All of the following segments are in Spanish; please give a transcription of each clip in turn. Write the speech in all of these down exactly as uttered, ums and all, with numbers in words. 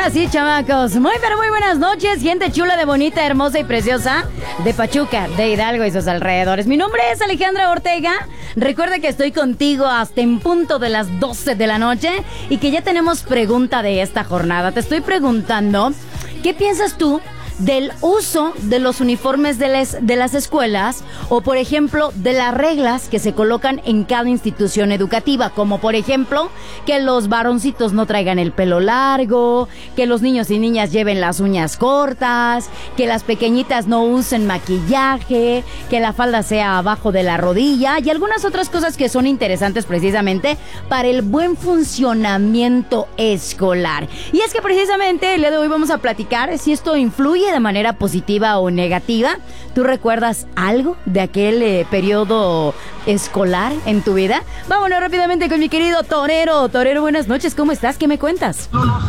Ahora sí, chamacos. Muy, pero muy buenas noches, gente chula, de bonita, hermosa y preciosa de Pachuca, de Hidalgo y sus alrededores. Mi nombre es Alejandra Ortega. Recuerda que estoy contigo hasta en punto de las doce de la noche y que ya tenemos pregunta de esta jornada. Te estoy preguntando, ¿qué piensas tú del uso de los uniformes de las, de las escuelas o, por ejemplo, de las reglas que se colocan en cada institución educativa? Como, por ejemplo, que los varoncitos no traigan el pelo largo, que los niños y niñas lleven las uñas cortas, que las pequeñitas no usen maquillaje, que la falda sea abajo de la rodilla y algunas otras cosas que son interesantes precisamente para el buen funcionamiento escolar. Y es que precisamente el día de hoy vamos a platicar si esto influye de manera positiva o negativa. ¿Tú recuerdas algo de aquel eh, periodo escolar en tu vida? Vámonos rápidamente con mi querido Torero. Torero, buenas noches, ¿cómo estás? ¿Qué me cuentas?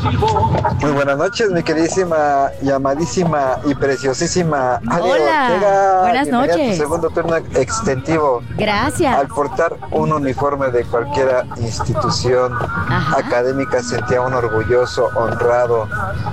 Muy buenas noches, mi queridísima, llamadísima y preciosísima Ale Hola, Ortega. buenas noches. A tu segundo turno extensivo. Gracias. Al portar un uniforme de cualquier institución Ajá. académica sentía uno orgulloso, honrado.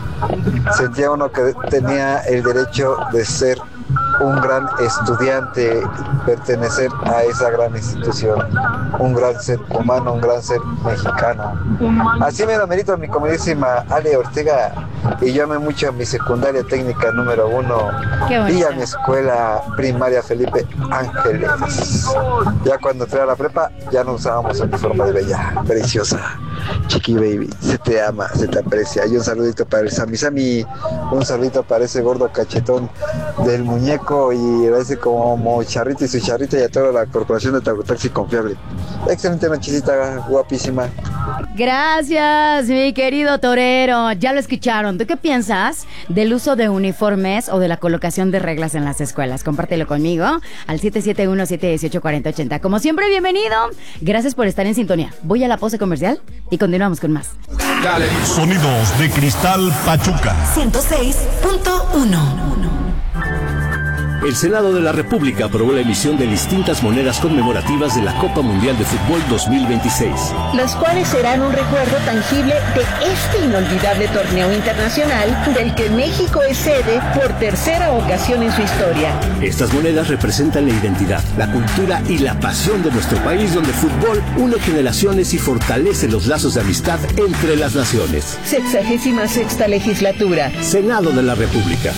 Sentía uno que tenía el derecho de ser un gran estudiante, pertenecer a esa gran institución, un gran ser humano, un gran ser mexicano. Así me lo merito mi comodísima Ale Ortega, y yo amé mucho a mi secundaria técnica número uno y a mi escuela primaria Felipe Ángeles. Ya cuando entré a la prepa ya no usábamos uniforme de bella, preciosa. Chiqui baby, se te ama, se te aprecia. Y un saludito para el Sami Sami, un saludito para ese gordo cachetón del muñeco y ese como charrito y su charrita, y a toda la corporación de Taxi Confiable. Excelente nochecita, guapísima. Gracias, mi querido Torero. Ya lo escucharon. ¿Tú qué piensas del uso de uniformes o de la colocación de reglas en las escuelas? Compártelo conmigo al siete siete uno, siete uno ocho, cuatro cero ocho cero. Como siempre, bienvenido. Gracias por estar en sintonía. Voy a la pausa comercial y continuamos con más. Dale. Sonidos de Cristal Pachuca ciento seis punto uno. El Senado de la República aprobó la emisión de distintas monedas conmemorativas de la Copa Mundial de Fútbol dos mil veintiséis. Las cuales serán un recuerdo tangible de este inolvidable torneo internacional del que México es sede por tercera ocasión en su historia. Estas monedas representan la identidad, la cultura y la pasión de nuestro país, donde el fútbol une generaciones y fortalece los lazos de amistad entre las naciones. Sexagésima sexta legislatura. Senado de la República.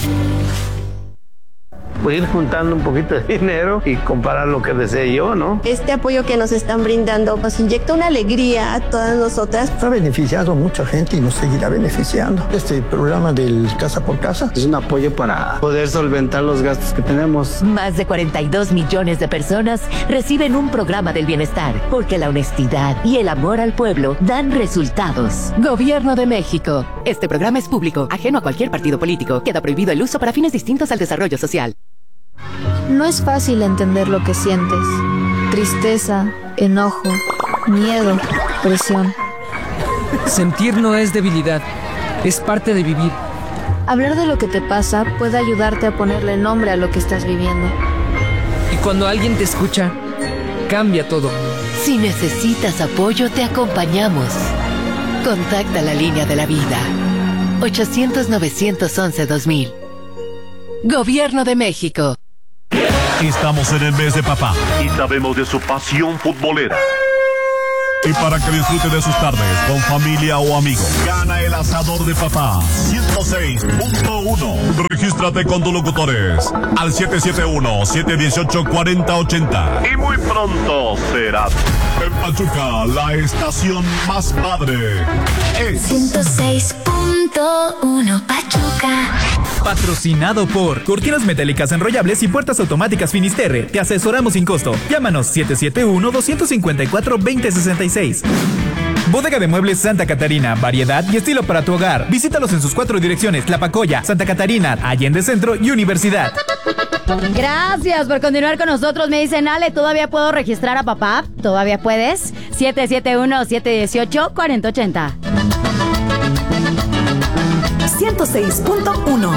Voy a ir juntando un poquito de dinero y comparar lo que desee yo, ¿no? Este apoyo que nos están brindando nos inyecta una alegría a todas nosotras. Ha beneficiado a mucha gente y nos seguirá beneficiando. Este programa del Casa por Casa es un apoyo para poder solventar los gastos que tenemos. Más de cuarenta y dos millones de personas reciben un programa del bienestar, porque la honestidad y el amor al pueblo dan resultados. Gobierno de México. Este programa es público, ajeno a cualquier partido político. Queda prohibido el uso para fines distintos al desarrollo social. No es fácil entender lo que sientes. Tristeza, enojo, miedo, presión. Sentir no es debilidad, es parte de vivir. Hablar de lo que te pasa puede ayudarte a ponerle nombre a lo que estás viviendo. Y cuando alguien te escucha, cambia todo. Si necesitas apoyo, te acompañamos. Contacta la línea de la vida. ochocientos, novecientos once, dos mil. Gobierno de México. Estamos en el mes de papá y sabemos de su pasión futbolera. Y para que disfrute de sus tardes con familia o amigos, gana el asador de papá ciento seis punto uno. Regístrate con tus locutores al siete siete uno, siete uno ocho, cuatro cero ocho cero. Y muy pronto será en Pachuca la estación más padre. Es ciento seis punto uno Pachuca. Patrocinado por Cortinas Metálicas Enrollables y Puertas Automáticas Finisterre. Te asesoramos sin costo. Llámanos siete siete uno, dos cinco cuatro, dos cero seis seis. Bodega de Muebles Santa Catarina. Variedad y estilo para tu hogar. Visítalos en sus cuatro direcciones: Tlapacoya, Santa Catarina, Allende Centro y Universidad. Gracias por continuar con nosotros. Me dicen, Ale, ¿todavía puedo registrar a papá? ¿Todavía puedes? siete siete uno, siete uno ocho, cuatro cero ocho cero. ciento seis punto uno.